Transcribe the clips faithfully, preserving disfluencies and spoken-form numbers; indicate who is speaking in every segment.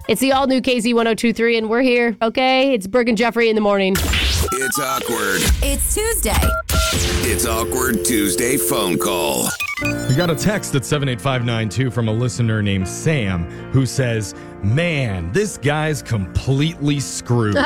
Speaker 1: It's the all-new K Z ten twenty-three, and we're here, okay? It's Brooke and Jeffrey in the morning.
Speaker 2: It's awkward.
Speaker 3: It's Tuesday.
Speaker 2: It's Awkward Tuesday phone call.
Speaker 4: We got a text at seven eight five nine two from a listener named Sam who says, man, this guy's completely screwed.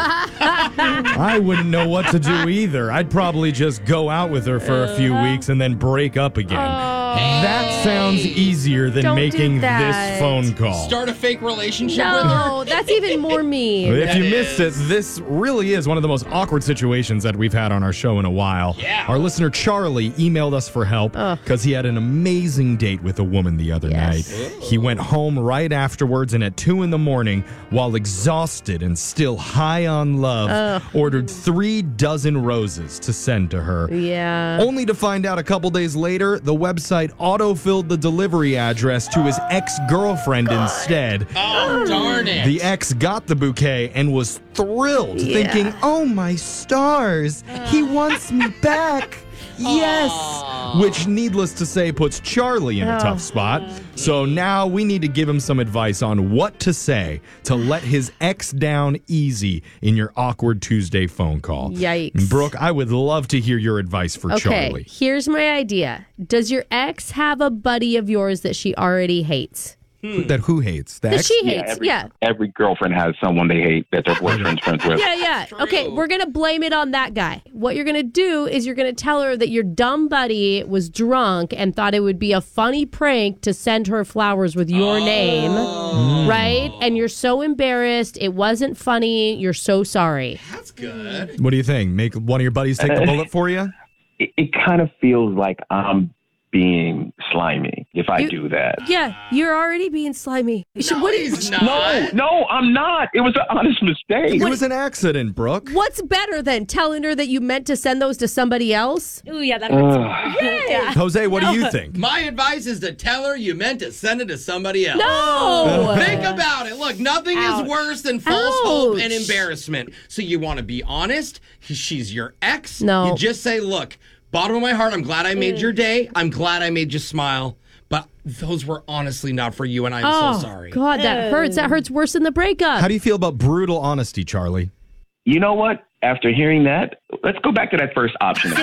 Speaker 4: I wouldn't know what to do either. I'd probably just go out with her for a few weeks and then break up again.
Speaker 1: Oh.
Speaker 4: That sounds easier than
Speaker 1: Don't
Speaker 4: making
Speaker 1: do
Speaker 4: this
Speaker 1: that.
Speaker 4: phone call.
Speaker 5: Start a fake relationship with her?
Speaker 1: No, that's even more mean.
Speaker 4: If
Speaker 5: That
Speaker 4: you
Speaker 5: is.
Speaker 4: missed it, this really is one of the most awkward situations that we've had on our show in a while.
Speaker 5: Yeah.
Speaker 4: Our listener Charlie emailed us for help because he had an amazing date with a woman the other
Speaker 1: Yes.
Speaker 4: night. He went home right afterwards and at two in the morning, while exhausted and still high on love, ordered three dozen roses to send to her.
Speaker 1: Yeah.
Speaker 4: Only to find out a couple days later, the website autofilled the delivery address to his ex-girlfriend instead.
Speaker 5: Oh, darn it.
Speaker 4: The ex got the bouquet and was thrilled,
Speaker 1: Yeah.
Speaker 4: thinking, oh, my stars, he wants me back. Yes. Which, needless to say, puts Charlie in a
Speaker 1: Oh.
Speaker 4: tough spot. So now we need to give him some advice on what to say to let his ex down easy in your awkward Tuesday phone call.
Speaker 1: Yikes.
Speaker 4: Brooke, I would love to hear your advice for
Speaker 1: Okay,
Speaker 4: Charlie.
Speaker 1: here's my idea. Does your ex have a buddy of yours that she already hates?
Speaker 4: That who hates? The
Speaker 1: That
Speaker 4: ex?
Speaker 1: she
Speaker 6: Yeah,
Speaker 1: hates,
Speaker 6: every,
Speaker 1: yeah.
Speaker 6: every girlfriend has someone they hate that their boyfriend's friends with.
Speaker 1: Yeah, yeah. Okay, we're going to blame it on that guy. What you're going to do is you're going to tell her that your dumb buddy was drunk and thought it would be a funny prank to send her flowers with your name, right? And you're so embarrassed. It wasn't funny. You're so sorry.
Speaker 5: That's good.
Speaker 4: What do you think? Make one of your buddies take the bullet for you?
Speaker 6: It, it kind of feels like I'm being slimy if I
Speaker 1: You-
Speaker 6: do that.
Speaker 1: Yeah, you're already being slimy. You should-
Speaker 5: No,
Speaker 1: what-
Speaker 5: he's not.
Speaker 6: No, no, I'm not. It was an honest mistake.
Speaker 4: It was an accident, Brooke.
Speaker 1: What's better than telling her that you meant to send those to somebody else?
Speaker 7: Ooh, yeah, that hurts.
Speaker 6: Ugh.
Speaker 7: Yeah.
Speaker 4: Jose, what do you think?
Speaker 5: My advice is to tell her you meant to send it to somebody else.
Speaker 1: No!
Speaker 5: Think about it. Look, nothing
Speaker 1: Ouch.
Speaker 5: is worse than false hope and
Speaker 1: Ouch.
Speaker 5: embarrassment. So you want to be honest. She's your ex.
Speaker 1: No.
Speaker 5: You just say, look, bottom of my heart, I'm glad I made your day. I'm glad I made you smile. But those were honestly not for you, and I'm
Speaker 1: Oh,
Speaker 5: so sorry.
Speaker 1: God, that hurts. That hurts worse than the breakup.
Speaker 4: How do you feel about brutal honesty, Charlie?
Speaker 6: You know what? After hearing that, let's go back to that first option.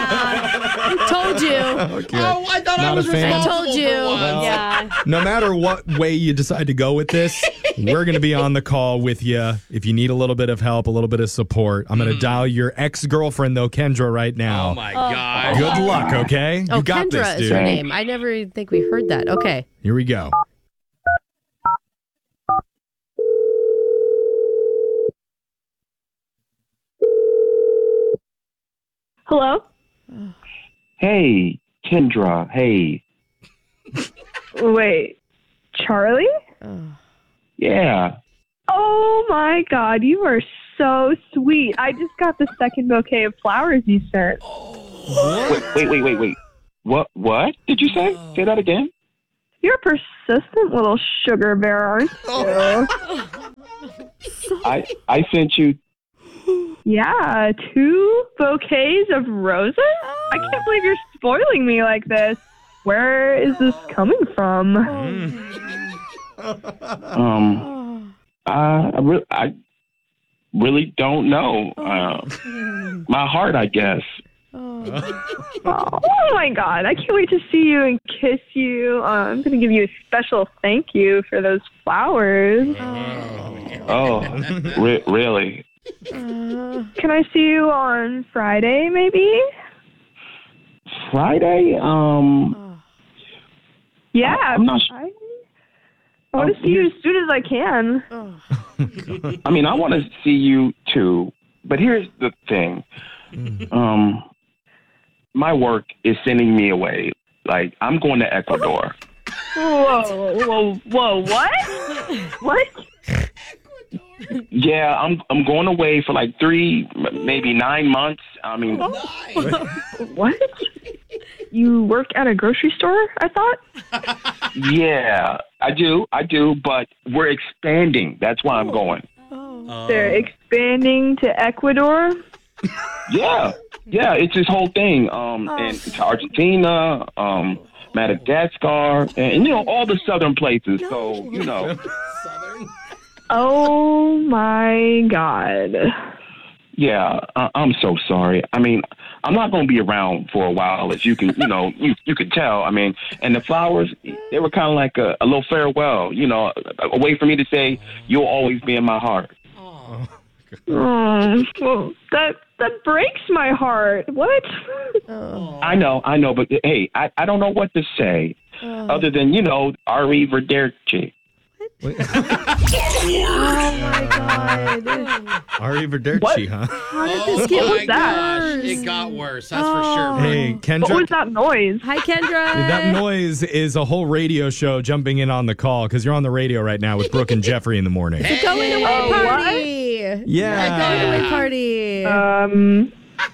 Speaker 1: I told you.
Speaker 4: Okay.
Speaker 5: Oh, I thought I
Speaker 4: Not
Speaker 5: was
Speaker 4: a fan?
Speaker 5: responsible
Speaker 1: I told you.
Speaker 5: for once.
Speaker 7: Yeah.
Speaker 4: No matter what way you decide to go with this, we're going to be on the call with you. If you need a little bit of help, a little bit of support, I'm going to dial your ex-girlfriend, though, Kendra, right now.
Speaker 5: Oh, my God.
Speaker 4: Good luck, okay?
Speaker 1: Oh,
Speaker 4: You got
Speaker 1: Kendra
Speaker 4: this,
Speaker 1: is
Speaker 4: dude.
Speaker 1: her name. I never even think we heard that. Okay.
Speaker 4: Here we go.
Speaker 8: Hello?
Speaker 6: Hey, Kendra. Hey.
Speaker 8: Wait, Charlie?
Speaker 6: Yeah.
Speaker 8: Oh my God, you are so sweet. I just got the second bouquet of flowers you sent.
Speaker 6: Wait, wait, wait, wait, wait. What? What did you say? Say that again.
Speaker 8: You're a persistent little sugar bear, aren't you?
Speaker 6: I I sent you.
Speaker 8: Yeah, two bouquets of roses? I can't believe you're spoiling me like this. Where is this coming from?
Speaker 6: Um. Uh, I really, I really don't know. Uh, my heart, I guess.
Speaker 8: Oh my God, I can't wait to see you and kiss you. Uh, I'm going to give you a special thank you for those flowers.
Speaker 6: Oh, re- really?
Speaker 8: Can I see you on Friday, maybe?
Speaker 6: Friday? Um.
Speaker 8: Yeah.
Speaker 6: I'm not.
Speaker 8: I, I want
Speaker 6: Oh,
Speaker 8: to see you as soon as I can.
Speaker 6: I mean, I want to see you too, but here's the thing. Um, my work is sending me away. Like, I'm going to Ecuador.
Speaker 8: Whoa, whoa, whoa, what? What?
Speaker 6: Yeah, I'm I'm going away for like three, m- maybe nine months. I mean,
Speaker 8: What? You work at a grocery store, I thought?
Speaker 6: yeah, I do, I do, but we're expanding. That's why I'm going.
Speaker 8: They're expanding to Ecuador?
Speaker 6: Yeah, yeah, it's this whole thing. Um, and to Argentina, um, Madagascar, and, and you know all the southern places. So you know,
Speaker 5: Southern.
Speaker 8: Oh my God.
Speaker 6: Yeah, I- I'm so sorry. I mean, I'm not going to be around for a while, as you can, you know, you you could tell. I mean, and the flowers, they were kind of like a, a little farewell, you know, a, a way for me to say you'll always be in my heart.
Speaker 8: Oh, well, that that breaks my heart. What?
Speaker 6: I know, I know, but hey, I, I don't know what to say other than, you know, arrivederci.
Speaker 1: Oh my God.
Speaker 4: Arrivederci, huh?
Speaker 1: How did
Speaker 5: Oh
Speaker 1: this get
Speaker 5: my gosh,
Speaker 1: worse?
Speaker 5: it got worse. That's
Speaker 1: Oh.
Speaker 5: for sure.
Speaker 4: Hey,
Speaker 8: What
Speaker 4: Kendra.
Speaker 8: was that noise?
Speaker 1: Hi, Kendra.
Speaker 4: That noise is a whole radio show jumping in on the call because you're on the radio right now with Brooke and Jeffrey in the morning.
Speaker 1: It's a going away
Speaker 8: Oh, what?
Speaker 1: party.
Speaker 4: Yeah.
Speaker 1: Going away party.
Speaker 8: Um,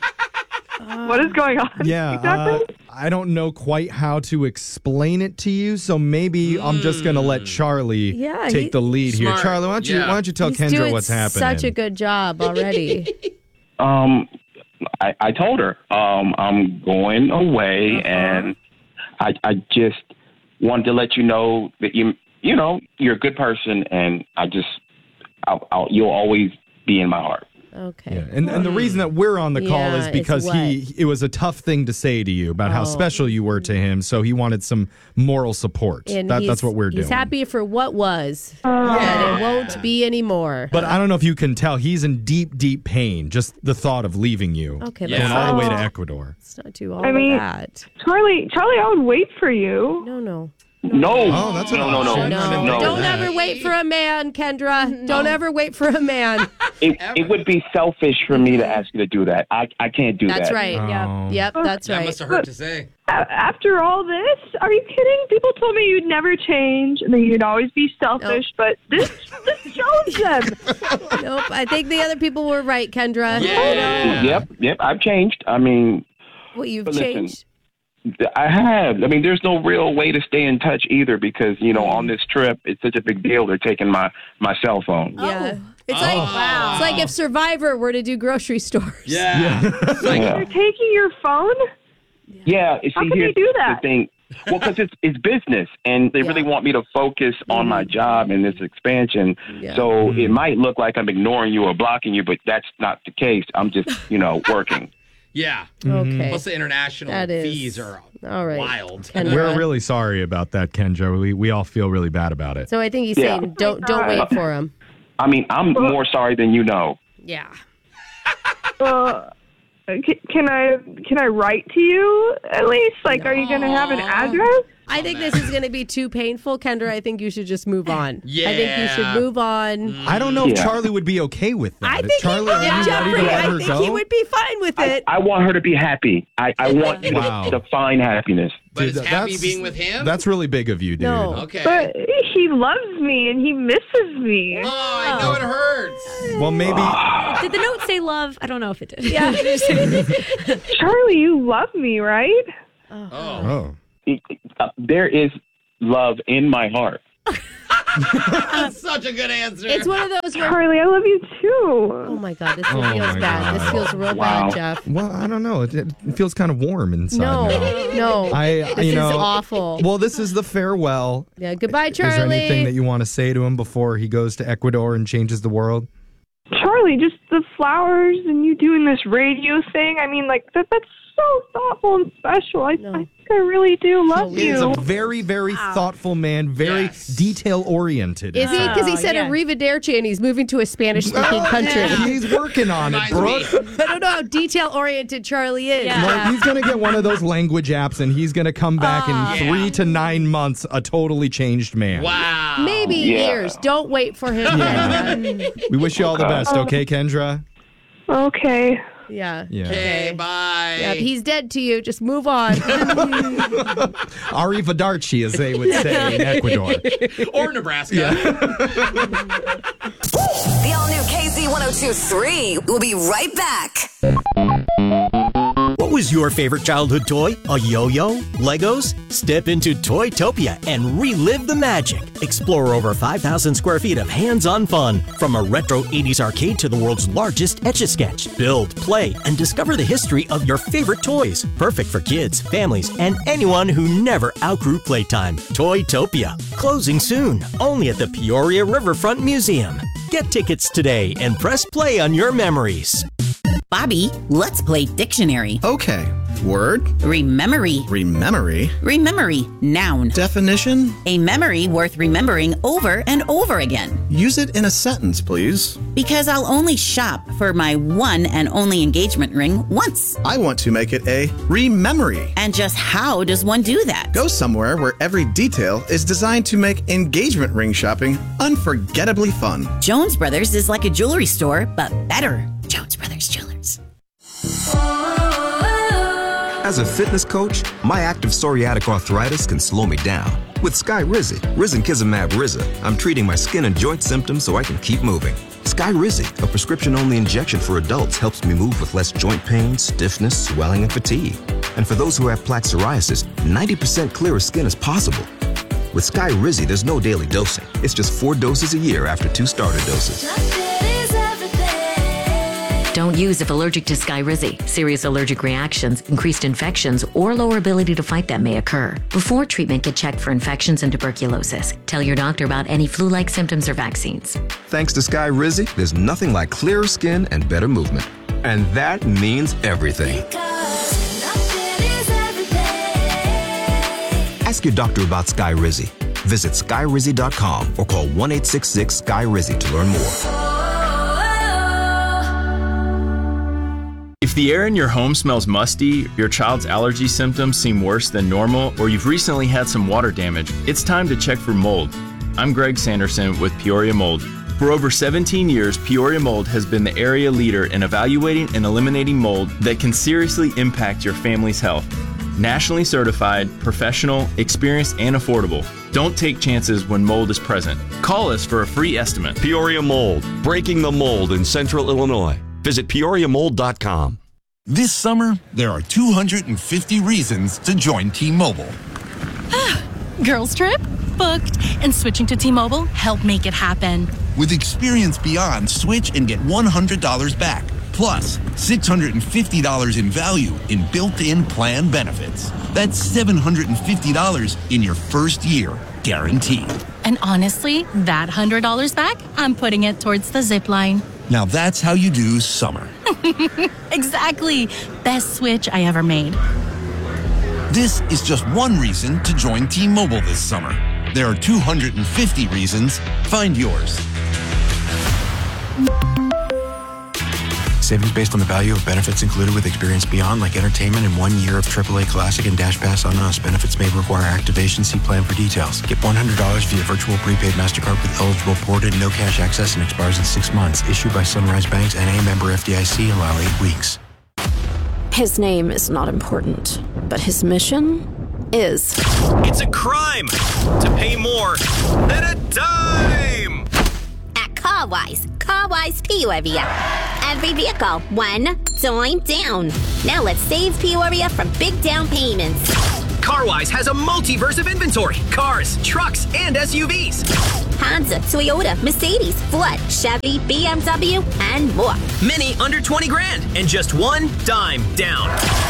Speaker 8: what is going on?
Speaker 4: Yeah,
Speaker 8: exactly?
Speaker 4: uh, I don't know quite how to explain it to you, so maybe I'm just gonna let Charlie
Speaker 1: Yeah,
Speaker 4: take
Speaker 1: he-
Speaker 4: the lead here.
Speaker 5: Smart,
Speaker 4: Charlie, why don't you
Speaker 5: yeah.
Speaker 4: why don't you tell
Speaker 1: He's
Speaker 4: Kendra
Speaker 1: doing
Speaker 4: what's happening?
Speaker 1: such a good job already.
Speaker 6: Um, I, I told her um, I'm going away,
Speaker 1: Uh-huh.
Speaker 6: and I, I just wanted to let you know that you, you know, you're a good person, and I just, I'll, I'll, you'll always be in my heart.
Speaker 1: Okay.
Speaker 4: Yeah, and and the reason that we're on the call
Speaker 1: Yeah,
Speaker 4: is
Speaker 1: it's
Speaker 4: because he it was a tough thing to say to you about how
Speaker 1: Oh.
Speaker 4: special you were to him, so he wanted some moral support.
Speaker 1: And
Speaker 4: That,
Speaker 1: he's-
Speaker 4: that's what we're doing.
Speaker 1: He's happy for what was, and it won't be anymore.
Speaker 4: But I don't know if you can tell, he's in deep, deep pain. Just the thought of leaving you,
Speaker 1: Okay,
Speaker 5: Yeah.
Speaker 4: going
Speaker 1: let's
Speaker 4: all the way to
Speaker 1: not,
Speaker 4: Ecuador.
Speaker 1: let's not do all
Speaker 8: I mean-
Speaker 1: of that.
Speaker 8: Charlie, Charlie, I would wait for you.
Speaker 1: No, no.
Speaker 6: No,
Speaker 4: Oh, that's an
Speaker 6: no, no, no,
Speaker 4: option.
Speaker 1: No,
Speaker 6: no.
Speaker 1: don't ever wait for a man, Kendra. Don't ever wait for a man.
Speaker 6: It, it would be selfish for me to ask you to do that. I, I can't do
Speaker 1: That's
Speaker 6: that.
Speaker 1: right.
Speaker 4: Oh.
Speaker 1: Yep. Yep. That's
Speaker 5: That
Speaker 1: right.
Speaker 5: must have hurt to say.
Speaker 8: A- after all this, are you kidding? People told me you'd never change and that you'd always be selfish, but this this shows them.
Speaker 1: Nope. I think the other people were right, Kendra.
Speaker 5: Yeah.
Speaker 6: Yep, yep. I've changed. I mean,
Speaker 1: Well, you've
Speaker 6: But listen,
Speaker 1: changed.
Speaker 6: I have. I mean, there's no real way to stay in touch either because, you know, on this trip, it's such a big deal. They're taking my, my cell phone.
Speaker 1: Yeah. It's like
Speaker 5: Wow.
Speaker 1: it's like if Survivor were to do grocery stores.
Speaker 5: Yeah. It's like,
Speaker 6: Yeah.
Speaker 8: They're taking your phone?
Speaker 6: Yeah, you see,
Speaker 8: How can
Speaker 6: here's
Speaker 8: they do that?
Speaker 6: the thing. Well, because it's it's business, and they
Speaker 1: Yeah.
Speaker 6: really want me to focus on my job and this expansion.
Speaker 1: Yeah.
Speaker 6: So it might look like I'm ignoring you or blocking you, but that's not the case. I'm just, you know, working.
Speaker 5: yeah.
Speaker 1: Okay.
Speaker 5: Plus the international
Speaker 1: That is-
Speaker 5: fees are
Speaker 1: All right.
Speaker 5: wild.
Speaker 1: Kendra.
Speaker 4: We're really sorry about that, Kendra. We we all feel really bad about it.
Speaker 1: So I think he's
Speaker 6: Yeah.
Speaker 1: saying don't don't wait for him.
Speaker 6: I mean, I'm more sorry than you know.
Speaker 1: Yeah.
Speaker 8: Uh, c- can I can I write to you at least? Like, are you going to have an address?
Speaker 1: I think this is going to be too painful, Kendra. I think you should just move on. I think you
Speaker 5: Yeah.
Speaker 1: should move on.
Speaker 4: I don't know if
Speaker 6: Yeah.
Speaker 4: Charlie would be okay with that.
Speaker 1: I
Speaker 4: If
Speaker 1: think
Speaker 4: Charlie,
Speaker 1: he would,
Speaker 4: are you ready to
Speaker 1: Jeffrey.
Speaker 4: let
Speaker 1: I
Speaker 4: her
Speaker 1: think
Speaker 4: go?
Speaker 1: he would be fine with
Speaker 6: I,
Speaker 1: it.
Speaker 6: I want her to be happy. I, I want you
Speaker 4: Wow.
Speaker 6: to define happiness.
Speaker 5: But is
Speaker 4: Dude,
Speaker 5: happy
Speaker 4: that's-
Speaker 5: being with him?
Speaker 4: That's really big of you, dude.
Speaker 1: No.
Speaker 5: okay.
Speaker 8: But he loves me and he misses me.
Speaker 5: oh, I know it hurts.
Speaker 4: Well, maybe.
Speaker 3: Did the note say love? I don't know if it did.
Speaker 1: Yeah.
Speaker 8: Charlie, you love me, right?
Speaker 5: Oh.
Speaker 4: Oh.
Speaker 6: It- uh, there is love in my heart.
Speaker 5: That's such a good answer.
Speaker 1: It's one of those where.
Speaker 8: Charlie, I love you
Speaker 1: Oh
Speaker 8: too.
Speaker 1: my God, this
Speaker 4: Oh
Speaker 1: feels
Speaker 4: my
Speaker 1: bad. This
Speaker 4: God.
Speaker 1: feels real
Speaker 6: Wow.
Speaker 1: bad, Jeff.
Speaker 4: Well, I don't know. It, it feels kind of warm inside
Speaker 1: No,
Speaker 4: now.
Speaker 1: no.
Speaker 4: I,
Speaker 1: this
Speaker 4: you know,
Speaker 1: is awful.
Speaker 4: Well, this is the farewell.
Speaker 1: Yeah, goodbye,
Speaker 4: Is there
Speaker 1: Charlie.
Speaker 4: anything that you want to say to him before he goes to Ecuador and changes the world?
Speaker 8: Charlie, just the flowers and you doing this radio thing. I mean, like, that that's so thoughtful and special. I,
Speaker 1: No.
Speaker 8: I think I really do love
Speaker 1: No,
Speaker 4: He is
Speaker 8: you.
Speaker 4: a very, very thoughtful man, very
Speaker 5: Yes.
Speaker 4: detail oriented.
Speaker 1: Is he? Because he
Speaker 3: Oh,
Speaker 1: said
Speaker 3: yeah.
Speaker 1: Arrivederci and he's moving to a Spanish-speaking country.
Speaker 4: He's working on it,
Speaker 5: Reminds
Speaker 4: Brooke.
Speaker 5: me.
Speaker 1: I don't know how detail-oriented Charlie is.
Speaker 3: Yeah.
Speaker 4: Like, he's going to get one of those language apps and he's going to come back
Speaker 1: Ah.
Speaker 4: in three to nine months a totally changed man.
Speaker 5: Wow.
Speaker 1: Maybe
Speaker 6: Yeah.
Speaker 1: years. Don't wait for him. Kendra.
Speaker 4: We wish you all the best, okay, Kendra?
Speaker 8: Okay.
Speaker 1: Yeah.
Speaker 4: Yeah.
Speaker 5: Okay, bye.
Speaker 1: Yeah, he's dead to you. Just move on.
Speaker 4: Arrivederci, as they would say in Ecuador.
Speaker 5: Or Nebraska.
Speaker 7: The all new K Z one oh two three will be right back.
Speaker 9: What was
Speaker 7: was your favorite childhood toy? A yo-yo? Legos? Step into Toytopia and relive the magic. Explore over five thousand square feet of hands-on fun. From a retro eighties arcade to the world's largest Etch-a-Sketch. Build, play, and discover the history of your favorite toys. Perfect for kids, families, and anyone who never outgrew playtime. Toytopia. Closing soon. Only at the Peoria Riverfront Museum. Get tickets today and press play on your memories.
Speaker 9: Bobby, let's play dictionary.
Speaker 10: Okay. Word.
Speaker 9: Rememory.
Speaker 10: Rememory.
Speaker 9: Rememory. Noun.
Speaker 10: Definition.
Speaker 9: A memory worth remembering over and over again.
Speaker 10: Use it in a sentence, please.
Speaker 9: Because I'll only shop for my one and only engagement ring once.
Speaker 10: I want to make it a rememory.
Speaker 9: And just how does one do that?
Speaker 10: Go somewhere where every detail is designed to make engagement ring shopping unforgettably fun.
Speaker 9: Jones Brothers is like a jewelry store, but better. Jones Brothers Jewelers.
Speaker 11: As a fitness coach, my active psoriatic arthritis can slow me down. With Skyrizi, Risankizumab Riza, I'm treating my skin and joint symptoms so I can keep moving. Skyrizi, a prescription-only injection for adults, helps me move with less joint pain, stiffness, swelling, and fatigue. And for those who have plaque psoriasis, ninety percent clearer skin is possible. With Skyrizi, there's no daily dosing. It's just four doses a year after two starter doses.
Speaker 12: Don't use if allergic to Skyrizi. Serious allergic reactions, increased infections, or lower ability to fight them may occur. Before treatment, get checked for infections and tuberculosis. Tell your doctor about any flu-like symptoms or vaccines.
Speaker 11: Thanks to Skyrizi, there's nothing like clearer skin and better movement. And that means everything. Ask your doctor about Skyrizi. Visit Skyrizi dot com or call one eight six six Sky Rizi to learn more.
Speaker 13: If the air in your home smells musty, your child's allergy symptoms seem worse than normal, or you've recently had some water damage, it's time to check for mold. I'm Greg Sanderson with Peoria Mold. For over seventeen years, Peoria Mold has been the area leader in evaluating and eliminating mold that can seriously impact your family's health. Nationally certified, professional, experienced, and affordable. Don't take chances when mold is present. Call us for a free estimate.
Speaker 14: Peoria Mold, breaking the mold in Central Illinois. Visit peoria mold dot com.
Speaker 15: This summer, there are two hundred fifty reasons to join T-Mobile.
Speaker 16: Girls trip? Booked. And switching to T-Mobile helped make it happen.
Speaker 15: With Experience Beyond, switch and get one hundred dollars back. Plus, six hundred fifty dollars in value in built-in plan benefits. That's seven hundred fifty dollars in your first year, guaranteed.
Speaker 16: And honestly, that one hundred dollars back, I'm putting it towards the zip line.
Speaker 15: Now that's how you do summer.
Speaker 16: Exactly. Best switch I ever made.
Speaker 15: This is just one reason to join T-Mobile this summer. There are two hundred fifty reasons. Find yours.
Speaker 17: Savings based on the value of benefits included with Experience Beyond, like entertainment and one year of triple A Classic and Dash Pass on Us. Benefits may require activation. See plan for details. Get one hundred dollars via virtual prepaid MasterCard with eligible port and no cash access and expires in six months. Issued by Sunrise Banks, N A member F D I C. Allow eight weeks.
Speaker 18: His name is not important, but his mission is.
Speaker 7: It's a crime to pay more than a dime.
Speaker 19: At CarWise, CarWise Peoria. Every vehicle, one dime down. Now let's save Peoria from big down payments.
Speaker 7: CarWise has a multiverse of inventory. Cars, trucks, and S U Vs.
Speaker 19: Honda, Toyota, Mercedes, Ford, Chevy, B M W, and more.
Speaker 7: Many under twenty grand and just one dime down.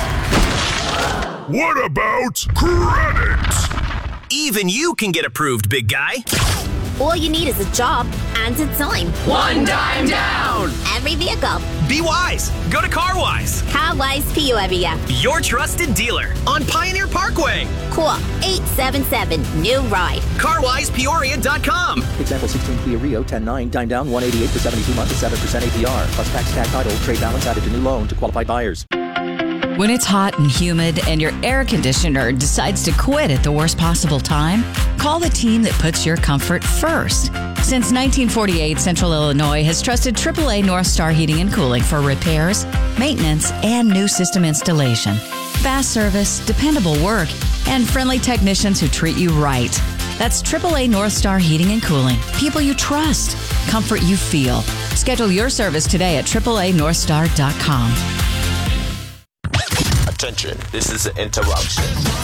Speaker 20: What about credit?
Speaker 7: Even you can get approved, big guy.
Speaker 19: All you need is a job and a dime.
Speaker 7: One dime down.
Speaker 19: Every vehicle.
Speaker 7: Be wise. Go to CarWise.
Speaker 19: CarWise Peoria.
Speaker 7: Your trusted dealer on Pioneer Parkway.
Speaker 19: Call eight seven seven, new ride.
Speaker 7: car wise peoria dot com.
Speaker 21: Example sixteen Kia Rio ten nine, dime down one eighty-eight for seventy-two months at seven percent A P R. Plus tax, tag title, trade balance added to new loan to qualified buyers.
Speaker 22: When it's hot and humid and your air conditioner decides to quit at the worst possible time, call the team that puts your comfort first. Since nineteen forty-eight, Central Illinois has trusted triple A North Star Heating and Cooling for repairs, maintenance, and new system installation. Fast service, dependable work, and friendly technicians who treat you right. That's triple A North Star Heating and Cooling. People you trust, comfort you feel. Schedule your service today at triple A north star dot com.
Speaker 2: Attention, this is an interruption.